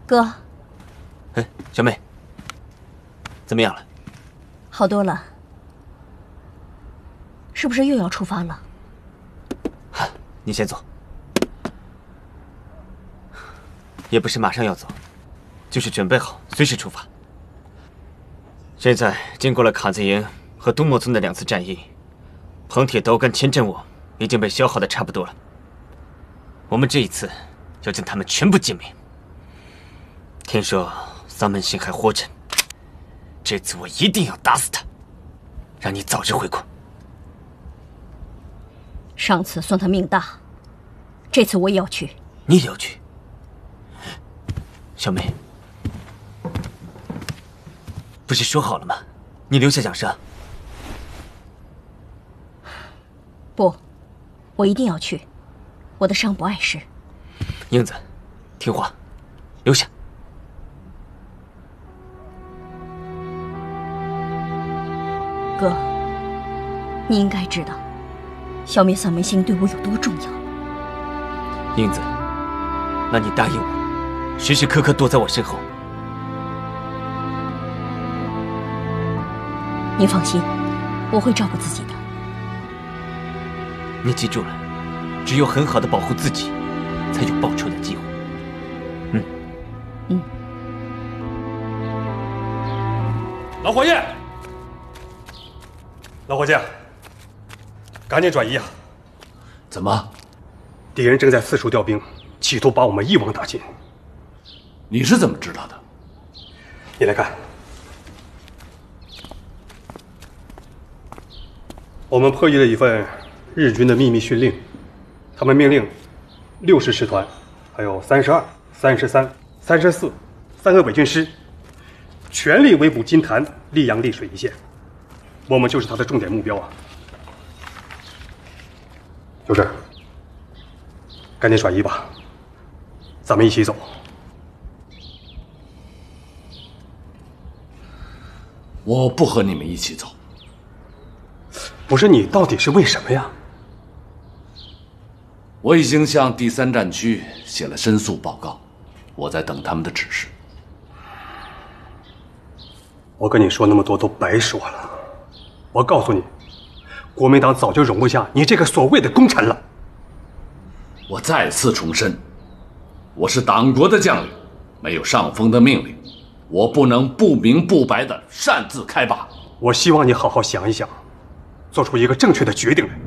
哥， 哎，小妹，怎么样了？ 好多了。是不是又要出发了？ 你先走。也不是马上要走，就是准备好随时出发。现在经过了卡子营和东莫村的2次战役，彭铁刀跟千镇我已经被消耗的差不多了。我们这一次要将他们全部歼灭。听说桑门信还活着，这次我一定要打死他，让你早日回国。 上次算他命大，这次我也要去。 你也要去？小妹，不是说好了吗？你留下养伤。 不，我一定要去。我的伤不碍事。 英子，听话，留下。 哥，你应该知道，消灭丧门星对我有多重要。 英子，那你答应我，时时刻刻躲在我身后。 你放心，我会照顾自己的。 你记住了，只有很好的保护自己，才有报仇的机会。 老伙计，老伙计，赶紧转移啊！ 怎么？ 敌人正在四处调兵，企图把我们一网打尽。 你是怎么知道的？ 你来看，我们破译了一份日军的秘密训令，他们命令60师团，还有32、33、34 3个伪军师，全力围捕金坛、溧阳、溧水一线。我们就是他的重点目标啊！就这儿，赶紧转移吧，咱们一起走。 我不和你们一起走。 不是你，到底是为什么呀？ 我已经向第3战区写了申诉报告，我在等他们的指示。 我跟你说那么多都白说了。我告诉你，国民党早就容不下你这个所谓的功臣了。 我再次重申，我是党国的将领，没有上峰的命令，我不能不明不白地擅自开拔。 我希望你好好想一想，做出一个正确的决定来。